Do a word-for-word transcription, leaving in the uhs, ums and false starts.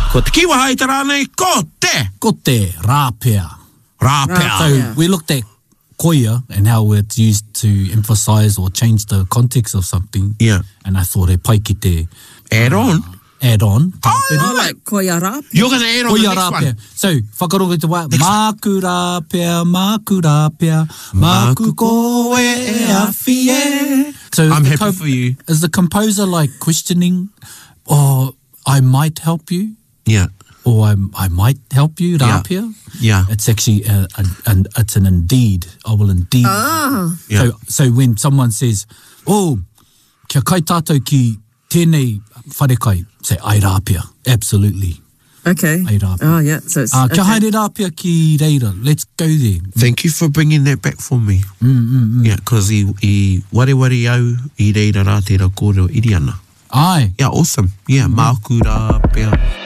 Ko te kiwa hai tara nei, ko te. Ko te rāpea. Rāpea. So we looked at koia and how it's used to emphasize or change the context of something. Yeah. And I thought e pai ki te Add on. add on. Oh, like koia rāpea. You're going to add on the Koia next rāpea. one. So, whakarongo te wā, māku rāpea, māku rāpea, māku koe e awhi e. So I'm the happy co- for you. Is the composer like questioning, oh, I might help you? Yeah. Or I, I might help you, Yeah. rāpea? Yeah. It's actually, a, a, an, it's an indeed. I will indeed. Ah. Yeah. So, so when someone says, oh, kia kai tātou ki tēnei wharekai, say, ai rāpea. Absolutely. Okay. Ai rāpea. Oh, yeah. So it's, Uh, kia okay. haere rāpea ki reira. Let's go there. Thank you for bringing that back for me. Mm, mm, mm. Yeah, because i, i ware ware au i reira rā tērā kōrero iri ana. Ai. Yeah, awesome. Yeah, māku rāpea.